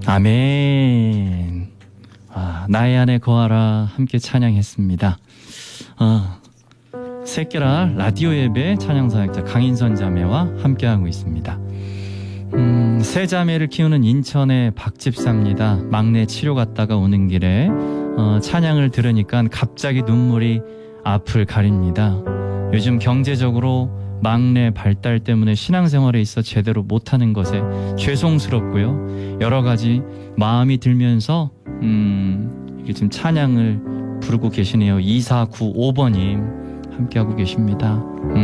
아멘. 나의 안에 거하라 함께 찬양했습니다. 새끼라 라디오 예배 찬양사역자 강인선 자매와 함께하고 있습니다. 세 자매를 키우는 인천의 박집사입니다. 막내 치료 갔다가 오는 길에 찬양을 들으니까 갑자기 눈물이 앞을 가립니다. 요즘 경제적으로 막내 발달 때문에 신앙생활에 있어 제대로 못하는 것에 죄송스럽고요. 여러 가지 마음이 들면서 이게 지금 찬양을 부르고 계시네요. 2495번님 함께하고 계십니다.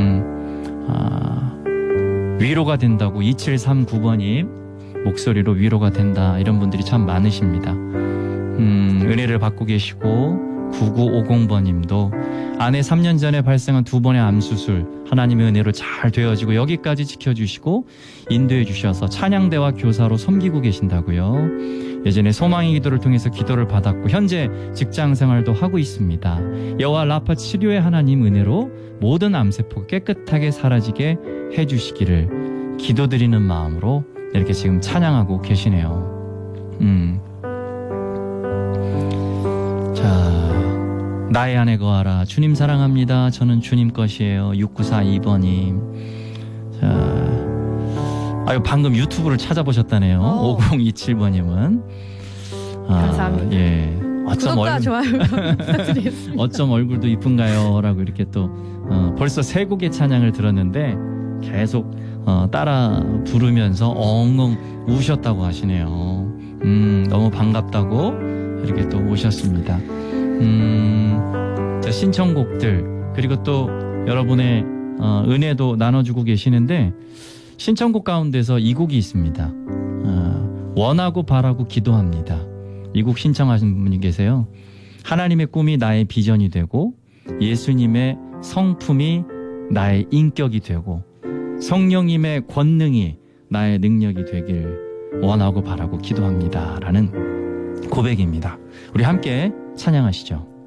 위로가 된다고 2739번님 목소리로 위로가 된다 이런 분들이 참 많으십니다. 은혜를 받고 계시고 9950번님도 아내 3년 전에 발생한 2번의 암수술 하나님의 은혜로 잘 되어지고 여기까지 지켜주시고 인도해 주셔서 찬양대와 교사로 섬기고 계신다고요. 예전에 소망의 기도를 통해서 기도를 받았고 현재 직장생활도 하고 있습니다. 여호와 라파 치료의 하나님 은혜로 모든 암세포가 깨끗하게 사라지게 해주시기를 기도드리는 마음으로 이렇게 지금 찬양하고 계시네요. 자, 나의 안에 거하라. 주님 사랑합니다. 저는 주님 것이에요. 6942번님. 자, 방금 유튜브를 찾아보셨다네요. 5027번님은. 감사합니다. 예. 구독과 좋아요 부탁드리겠습니다. 어쩜 얼굴도 이쁜가요? 라고 이렇게 또 벌써 세 곡의 찬양을 들었는데 계속 따라 부르면서 엉엉 우셨다고 하시네요. 너무 반갑다고 이렇게 또 오셨습니다. 자, 신청곡들 그리고 또 여러분의 은혜도 나눠주고 계시는데 신청곡 가운데서 이 곡이 있습니다. 원하고 바라고 기도합니다. 이 곡 신청하신 분이 계세요. 하나님의 꿈이 나의 비전이 되고 예수님의 성품이 나의 인격이 되고 성령님의 권능이 나의 능력이 되길 원하고 바라고 기도합니다 라는 고백입니다. 우리 함께 찬양하시죠.